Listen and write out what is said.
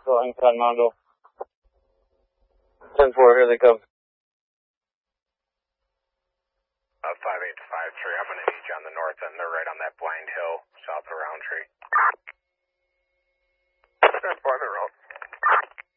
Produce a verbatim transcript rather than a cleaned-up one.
Going front Mondo. ten four, here they come. Uh, five eight five three, I'm going to need you on the north end. They're right on that blind hill south of Roundtree. ten four, they're out.